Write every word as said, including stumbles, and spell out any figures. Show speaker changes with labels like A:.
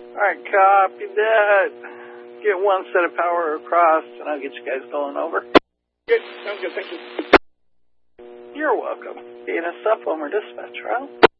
A: Alright, copy that. Get one set of power across, and I'll get you guys going over.
B: Good. Sounds good. Thank you.
A: You're welcome. Being a supplemental dispatcher, huh?